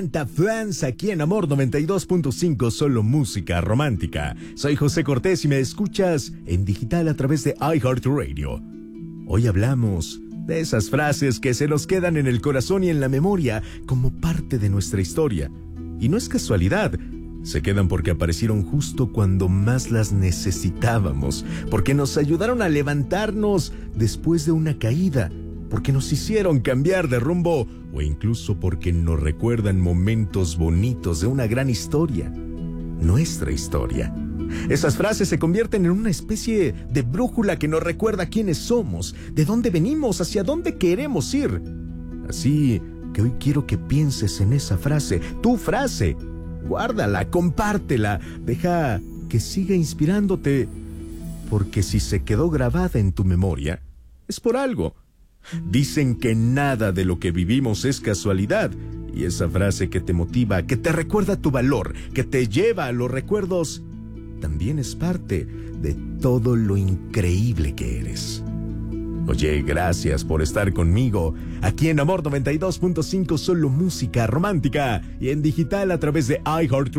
Fans aquí en Amor 92.5, solo música romántica. Soy José Cortés y me escuchas en digital a través de iHeartRadio. Hoy hablamos de esas frases que se nos quedan en el corazón y en la memoria como parte de nuestra historia. Y no es casualidad, se quedan porque aparecieron justo cuando más las necesitábamos, porque nos ayudaron a levantarnos después de una caída, porque nos hicieron cambiar de rumbo o incluso porque nos recuerdan momentos bonitos de una gran historia, nuestra historia. Esas frases se convierten en una especie de brújula que nos recuerda quiénes somos, de dónde venimos, hacia dónde queremos ir. Así que hoy quiero que pienses en esa frase, tu frase. Guárdala, compártela, deja que siga inspirándote, porque si se quedó grabada en tu memoria, es por algo. Dicen que nada de lo que vivimos es casualidad, y esa frase que te motiva, que te recuerda tu valor, que te lleva a los recuerdos, también es parte de todo lo increíble que eres. Oye, gracias por estar conmigo aquí en Amor 92.5, solo música romántica y en digital a través de iHeartRadio.